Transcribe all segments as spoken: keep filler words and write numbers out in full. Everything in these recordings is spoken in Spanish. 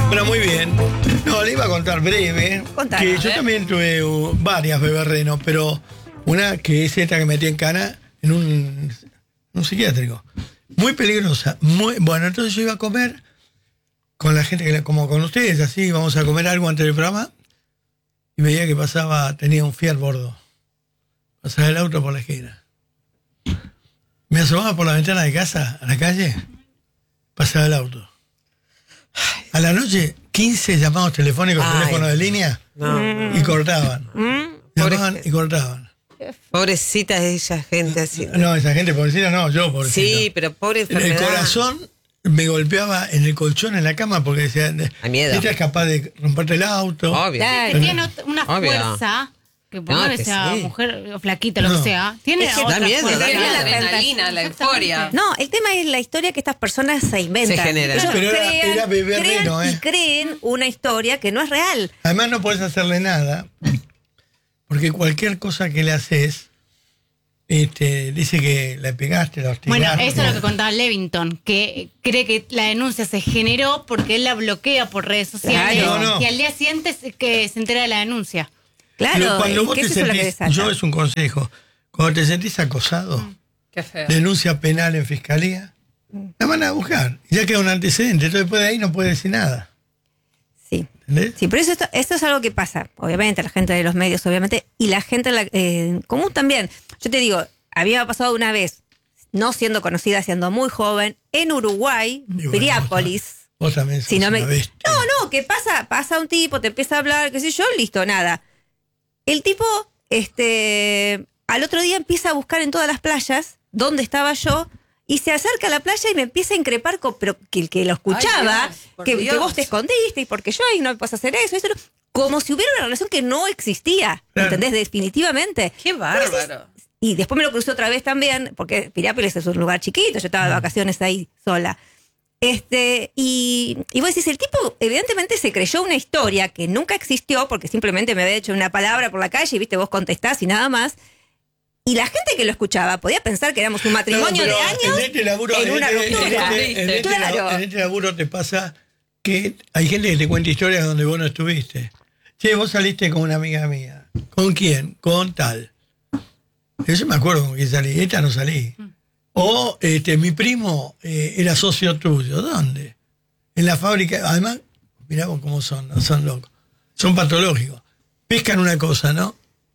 Bueno, muy bien. No, le iba a contar breve. Contá, que a yo ver. también tuve uh, varias beberrenos, pero una que es esta que metí en cana en un, un psiquiátrico. Muy peligrosa. Muy, bueno, entonces yo iba a comer con la gente, que la- como con ustedes, así, vamos a comer algo antes del programa. Y veía que pasaba, tenía un Fiat Bordo. Pasaba el auto por la esquina. Me asomaba por la ventana de casa, a la calle, pasaba el auto. A la noche, quince llamados telefónicos, Ay. teléfonos de línea, No. y cortaban. Mm. Llamaban Pobre- y cortaban. Pobrecita esa gente así. No, esa gente pobrecita no, yo pobrecita. Sí, pero pobre El enfermedad. corazón me golpeaba en el colchón, en la cama, porque decía, A miedo. esta es capaz de romperte el auto. Obvio. Claro. Que tiene ot- una Obvio. fuerza, que por No, más que que sea sí. mujer o flaquita, lo No. que sea, tiene Es que otra da miedo, fuerza. da miedo. la la adrenalina, la euforia. No, el tema es la historia que estas personas se inventan. Se genera. Ellos Pero era- crean, era beber crean reno, y ¿eh? creen una historia que no es real. Además no podés hacerle nada, porque cualquier cosa que le haces, este, dice que la pegaste, la hostigaste. Bueno, eso es lo que contaba Levington, que cree que la denuncia se generó porque él la bloquea por redes sociales Claro. No, no. y al día siguiente se, que se entera de la denuncia. Pero Claro, cuando es vos que te eso es lo que sentís, desata. yo es un consejo, cuando te sentís acosado, Qué feo. denuncia penal en fiscalía, la van a buscar. Ya queda un antecedente, entonces después de ahí no puede decir nada. Sí. ¿Entendés? Sí, pero eso, esto, esto es algo que pasa, obviamente, la gente de los medios, obviamente, y la gente en la- eh, en común también. Yo te digo, había pasado una vez, no siendo conocida, siendo muy joven, en Uruguay, Y bueno, Piriápolis. Vos también sos Si no me- una bestia. No, no, ¿qué pasa? Pasa un tipo, te empieza a hablar, qué sé yo, listo, nada. El tipo, este, al otro día empieza a buscar en todas las playas dónde estaba yo y se acerca a la playa y me empieza a increpar, con, pero que el que lo escuchaba, Ay, Dios, por que, que Dios. vos te escondiste y porque yo ahí no me puedo hacer eso, eso, como si hubiera una relación que no existía, Claro. ¿entendés? Definitivamente. Qué bárbaro. Y después me lo crucé otra vez también, porque Piriápolis es un lugar chiquito, yo estaba de vacaciones ahí sola. Este, y, y vos decís, el tipo evidentemente se creyó una historia que nunca existió, porque simplemente me había hecho una palabra por la calle y viste, vos contestás y nada más. Y la gente que lo escuchaba podía pensar que éramos un matrimonio No, de pero años en este laburo, en una en este- ruptura. en este- en este Claro. lab- en este laburo te pasa que hay gente que te cuenta historias donde vos no estuviste. Che, vos saliste con una amiga mía. ¿Con quién? Con tal. Yo me acuerdo con quién salí. Esta no salí. O este, mi primo eh, era socio tuyo. ¿Dónde? En la fábrica. Además, mirá vos cómo son, no son locos. Son patológicos. Pescan una cosa, ¿no?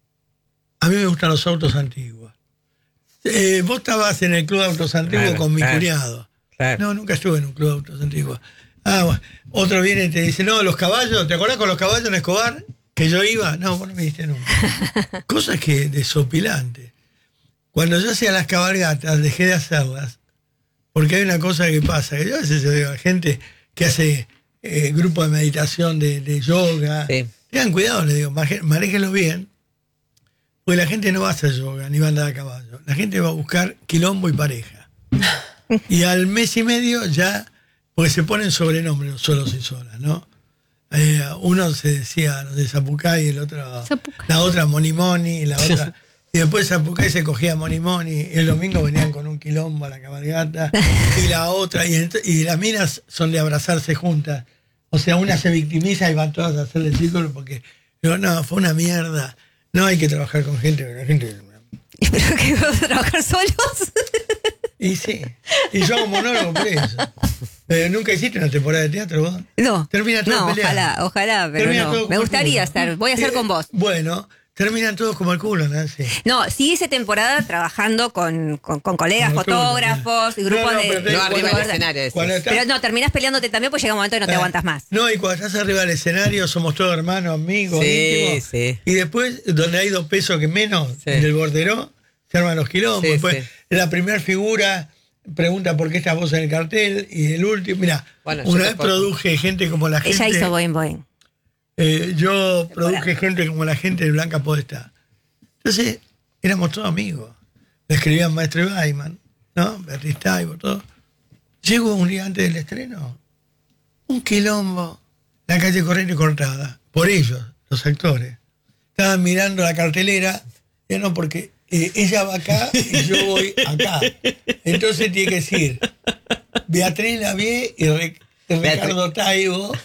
A mí me gustan los autos antiguos. Eh, vos estabas en el club de autos antiguos Claro, con mi claro. cuñado. Claro. No, nunca estuve en un club de autos antiguos. Ah, bueno. Otro viene y te dice, no, los caballos, ¿te acordás con los caballos en Escobar? Que yo iba. No, vos no me diste nunca. Cosas que desopilantes. Cuando yo hacía las cabalgatas, dejé de hacerlas. Porque hay una cosa que pasa, que yo a veces yo digo a gente que hace eh, grupo de meditación, de, de yoga. Sí. Tengan cuidado, les digo, maje- manéjenlo bien. Porque la gente no va a hacer yoga, ni va a andar a caballo. La gente va a buscar quilombo y pareja. Y al mes y medio ya, porque se ponen sobrenombres solos y solas, ¿no? Eh, uno se decía, no sé, Zapucay, el otro, Zapucay. la otra Monimoni, y la otra. Y después Zapucay se cogía Monimoni, y el domingo venían con un quilombo a la cabalgata, y la otra, y, ent- y las minas son de abrazarse juntas. O sea, una se victimiza y van todas a hacerle círculo porque, digo, no, fue una mierda. No hay que trabajar con gente, porque la gente. Pero que vamos a trabajar solos. Y sí, y yo hago monólogo por eso. Pero nunca hiciste una temporada de teatro vos. No, Termina todo no, peleado. ojalá, ojalá, pero Termina todo no. como Me el gustaría culo. estar, voy a hacer Eh, con vos. Bueno, terminan todos como el culo, Nancy. No, sí hice temporada trabajando con, con, con colegas, Como tú, fotógrafos y no, grupos no, de... pero te- No cuando- arriba del escenario. decís. cuando está- Pero no, terminás peleándote también porque llega un momento que no te Eh, aguantas más. No, y cuando estás arriba del escenario somos todos hermanos, amigos, Sí, íntimos. sí. Y después, donde hay dos pesos que menos, Sí. del bordero, se arman los quilombos. Sí, Después, sí. la primera figura pregunta por qué estás vos en el cartel. Y el último, mira, Bueno, yo una vez tampoco. produje gente como la gente. Ella hizo Boing Boing. Eh, yo Temporada. produje gente como la gente de Blanca Podestá. Entonces, éramos todos amigos. Le escribían Maestro Ibaiman, ¿no? Beatriz Taibo, todo. Llego un día antes del estreno, un quilombo, la calle Corriente cortada, por ellos, los actores. Estaban mirando la cartelera, ya no, porque eh, ella va acá y yo voy acá. Entonces tiene que decir Beatriz Lavie y, Re- y Ricardo Taibo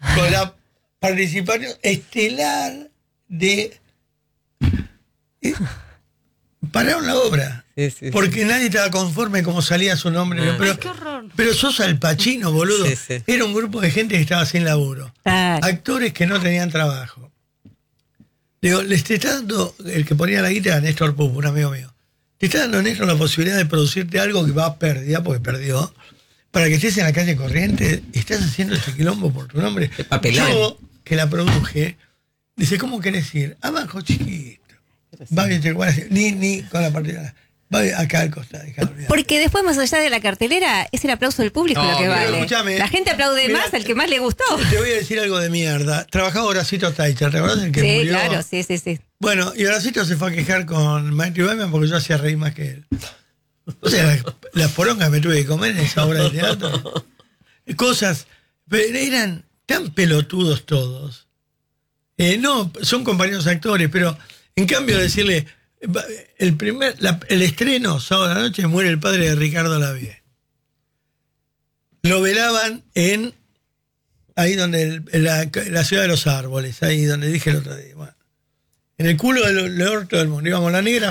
con la participación estelar de... eh, pararon la obra. Sí, sí, porque sí. nadie estaba conforme como salía su nombre. Ah. Pero, Ay, qué horror. pero sos Al Pacino, boludo. Sí, sí. Era un grupo de gente que estaba sin laburo. Claro. Actores que no tenían trabajo. Digo, les te está dando, el que ponía la guita era Néstor Pupo, un amigo mío. Te está dando, Néstor, la posibilidad de producirte algo que va a pérdida, porque perdió, para que estés en la calle corriente y estás haciendo ese quilombo por tu nombre. De papelón. Yo, que la produje, dice, ¿cómo querés ir? Abajo, chiquito. Va bien, ni, ni con la partida. Va bien, acá al costado. Dejá, Porque después, más allá de la cartelera, es el aplauso del público No, lo que pero vale. escúchame. La gente aplaude Mira, más al que más le gustó. Te voy a decir algo de mierda. Trabajaba Horacito Taicher, ¿te acordás el que Sí, murió? claro, sí, sí, sí. Bueno, y Horacito se fue a quejar con Maestro Ibaima porque yo hacía reír más que él. O sea, las, las porongas me tuve que comer en esa obra de teatro. Cosas, pero eran tan pelotudos todos. Eh, no, son compañeros actores, pero en cambio decirle, el primer, la- el estreno, sábado a la noche, muere el padre de Ricardo Lavie. Lo velaban en, ahí donde, el- en la, la ciudad de los árboles, ahí donde dije el otro día. Bueno, en el culo del, del orto del mundo. Íbamos la negra,